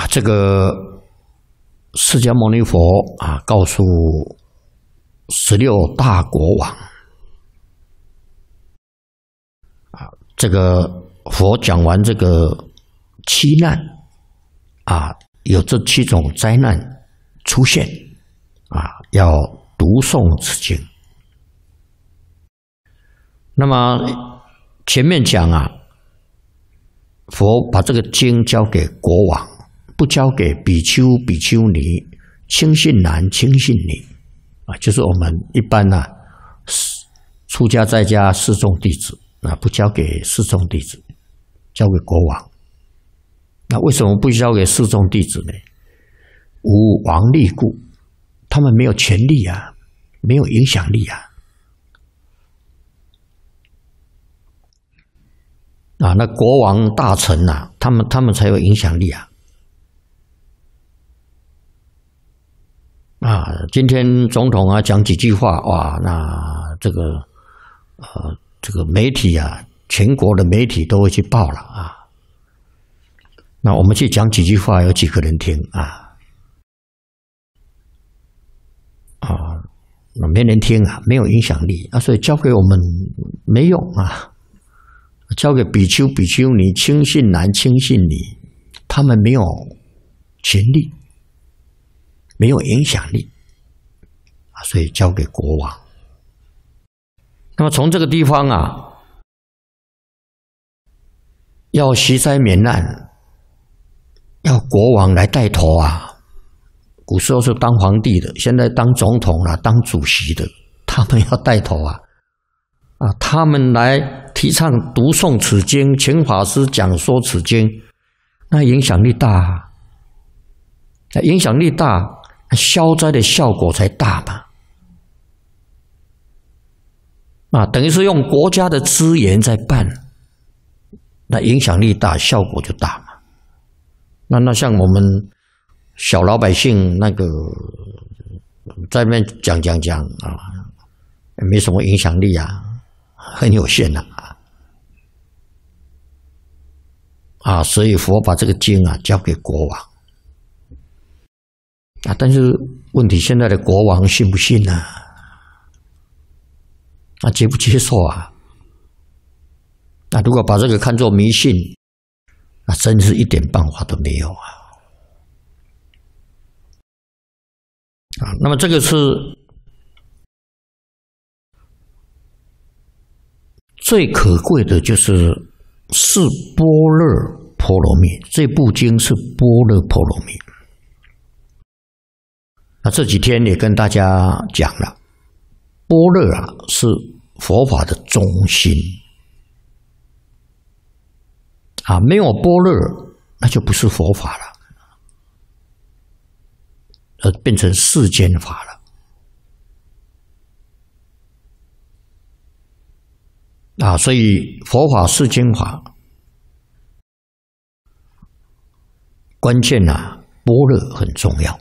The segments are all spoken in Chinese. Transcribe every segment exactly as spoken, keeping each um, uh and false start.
啊，这个释迦牟尼佛啊，告诉十六大国王啊，这个佛讲完这个七难啊，有这七种灾难出现啊，要读诵此经。那么前面讲啊，佛把这个经交给国王，不交给比丘、比丘尼、亲信男、亲信女啊，就是我们一般呢、啊，出家在家四众弟子啊，不交给四众弟子，交给国王。那为什么不交给四众弟子呢？无王力故，他们没有权力啊，没有影响力啊。啊，那国王大臣啊，他们他们才有影响力啊！啊，今天总统啊讲几句话，哇，那这个呃这个媒体啊，全国的媒体都会去报了啊。那我们去讲几句话，有几个人听啊？啊，那没人听啊，没有影响力啊，所以交给我们没用啊。交给比丘、比丘尼、亲信男、亲信女，他们没有权力，没有影响力啊，所以交给国王。那么从这个地方啊，要息灾免难，要国王来带头啊。古时候是当皇帝的，现在当总统了、当主席的，他们要带头啊。啊，他们来提倡读诵此经，请法师讲说此经，那影响力大啊，那影响力大，消灾的效果才大嘛。啊，等于是用国家的资源在办，那影响力大，效果就大嘛。那那像我们小老百姓那个在那边讲讲讲啊，没什么影响力啊。很有限的啊，啊，所以佛把这个经啊交给国王啊，但是问题现在的国王信不信呢？啊，接不接受啊？那如果把这个看作迷信，那真是一点办法都没有啊！啊，那么这个是最可贵的，就是是般若波罗蜜。这部经是般若波罗蜜。那这几天也跟大家讲了，般若啊是佛法的中心啊，没有般若，那就不是佛法了，而变成世间法了。啊，所以佛法世间法关键啊，般若很重要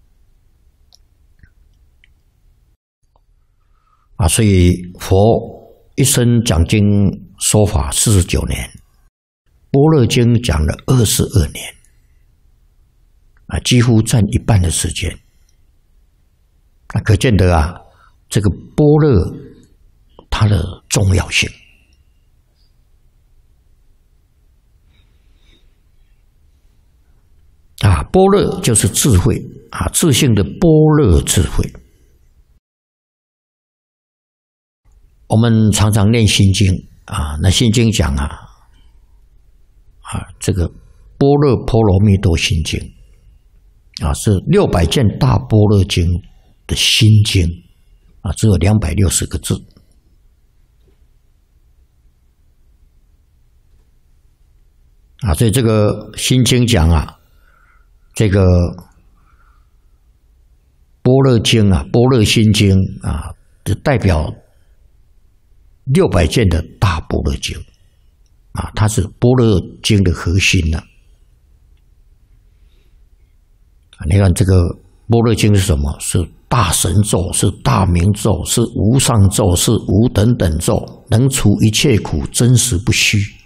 啊，所以佛一生讲经说法四十九年，般若经讲了二十二年啊，几乎占一半的时间。那可见得啊，这个般若它的重要性。啊，般若就是智慧啊，自性的般若智慧。我们常常念心经啊，那心经讲啊，啊，这个般若波罗蜜多心经啊，是六百件大般若经的心经啊，只有两百六十个字。啊，所以这个心经讲啊。这个般若经啊，般若心经啊，就代表六百件的大般若经啊，它是般若经的核心呢、啊。你看这个般若经是什么？是大神咒，是大明咒，是无上咒，是无等等咒，能除一切苦，真实不虚。